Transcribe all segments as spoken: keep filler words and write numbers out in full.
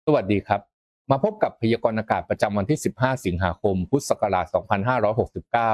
สวัสดีครับมาพบกับพยากรณ์อากาศประจำวันที่ สิบห้า สิงหาคม พุทธศักราช สองพันห้าร้อยหกสิบเก้า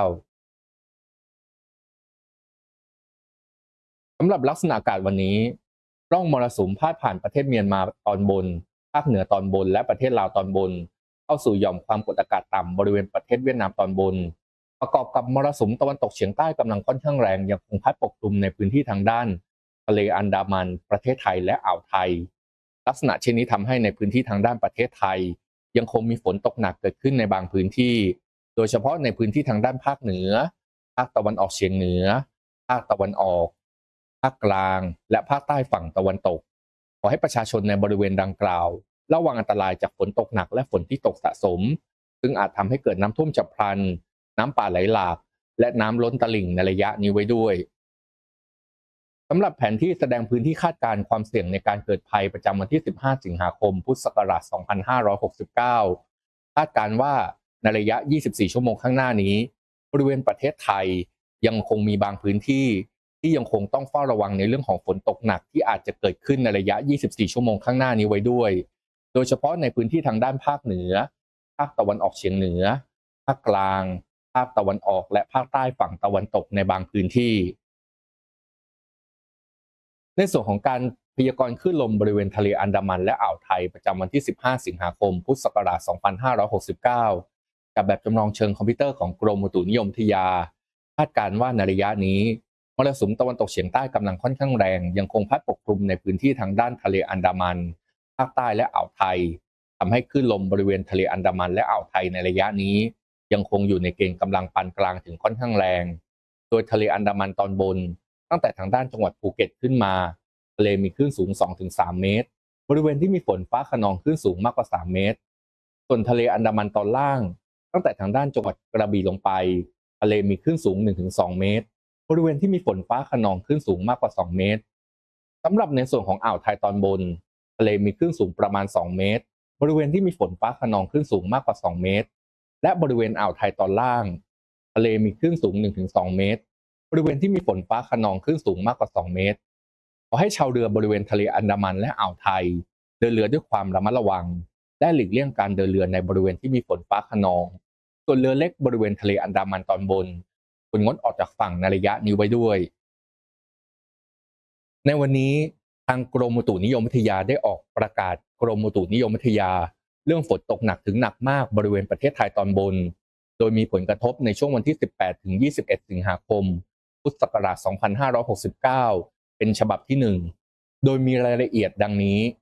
สำหรับลักษณะอากาศวันนี้ร่องมรสุมพาดผ่านประเทศเมียนมาตอนบนภาคเหนือตอนบนและประเทศลาวตอนบนเข้าสู่หย่อมความกดอากาศต่ำบริเวณประเทศเวียดนามตอนบนประกอบกับมรสุมตะวันตกเฉียงใต้กำลังค่อนข้างแรงยังคงพัดปกคลุมในพื้นที่ทางด้านทะเลอันดามันประเทศไทยและอ่าวไทยลักษณะเช่นนี้ทำให้ในพื้นที่ทางด้านประเทศไทยยังคงมีฝนตกหนักเกิดขึ้นในบางพื้นที่โดยเฉพาะในพื้นที่ทางด้านภาคเหนือภาคตะวันออกเฉียงเหนือภาคตะวันออก ภาคกลางและภาคใต้ฝั่งตะวันตกขอให้ประชาชนในบริเวณดังกล่าวระวังอันตรายจากฝนตกหนักและฝนที่ตกสะสมซึ่งอาจทำให้เกิดน้ำท่วมฉับพลันน้ำป่าไหลหลากและน้ำล้นตลิ่งในระยะนี้ไว้ด้วยสำหรับแผนที่แสดงพื้นที่คาดการณ์ความเสี่ยงในการเกิดภัยประจำวันที่ สิบห้า สิงหาคม พุทธศักราช สองพันห้าร้อยหกสิบเก้า คาดการณ์ว่าในระยะ ยี่สิบสี่ ชั่วโมงข้างหน้านี้บริเวณประเทศไทยยังคงมีบางพื้นที่ที่ยังคงต้องเฝ้าระวังในเรื่องของฝนตกหนักที่อาจจะเกิดขึ้นในระยะ ยี่สิบสี่ ชั่วโมงข้างหน้านี้ไว้ด้วย โดยเฉพาะในพื้นที่ทางด้านภาคเหนือ ภาคตะวันออกเฉียงเหนือ ภาคกลาง ภาคตะวันออกและภาคใต้ฝั่งตะวันตกในบางพื้นที่ ในส่วนของการพยากรณ์คลื่นลมบริเวณทะเลอันดามันและอ่าวไทยประจำวันที่ สิบห้า สิงหาคม พุทธศักราช สองพันห้าร้อยหกสิบเก้า กับแบบจำลองเชิงคอมพิวเตอร์ของกรมอุตุนิยมวิทยาคาดการณ์ว่าในระยะนี้มรสุมตะวันตกเฉียงใต้กำลังค่อนข้างแรงยังคงพัดปกคลุมในพื้นที่ทางด้านทะเลอันดามันภาคใต้และอ่าวไทยทำให้คลื่นลมบริเวณทะเลอันดามันและอ่าวไทยในระยะนี้ยังคงอยู่ในเกณฑ์กำลังปานกลางถึงค่อนข้างแรงโดยทะเลอันดามันตอนบนตั้งแต่ทางด้านจังหวัดภูเก็ตขึ้นมา ทะเลมีคลื่นสูง สองถึงสาม เมตร บริเวณที่มีฝนฟ้าคะนองคลื่นสูงมากกว่า สาม เมตร ส่วนทะเลอันดามันตอนล่างตั้งแต่ทางด้านจังหวัดกระบี่ลงไปทะเลมีคลื่นสูง หนึ่งถึงสอง เมตร บริเวณที่มีฝนฟ้าคะนองคลื่นสูงมากกว่า สอง เมตร สำหรับในส่วนของอ่าวไทยตอนบนทะเลมีคลื่นสูงประมาณ สอง เมตร บริเวณที่มีฝนฟ้าคะนองคลื่นสูงมากกว่า สอง เมตร และบริเวณอ่าวไทยตอนล่างทะเลมีคลื่นสูง หนึ่งถึงสอง เมตร บริเวณที่มีฝนฟ้าคะนองคลื่นสูงมากกว่า สอง เมตร ขอให้ชาวเรือบริเวณทะเลอันดามันและอ่าวไทยเดินเรือด้วยความระมัดระวังและหลีกเลี่ยงการเดินเรือในบริเวณที่มีฝนฟ้าคะนองส่วนเรือเล็กบริเวณทะเลอันดามันตอนบนควรงดออกจากฝั่งในระยะนี้ไว้ด้วยในวันนี้ทางกรมอุตุนิยมวิทยาได้ออกประกาศกรมอุตุนิยมวิทยาเรื่องฝนตกหนักถึงหนักมากบริเวณประเทศไทยตอนบนโดยมีผลกระทบในช่วงวันที่ สิบแปดถึงยี่สิบเอ็ด สิงหาคมพุทธศักราช สองพันห้าร้อยหกสิบเก้า เป็นฉบับที่หนึ่งโดยมีรายละเอียดดังนี้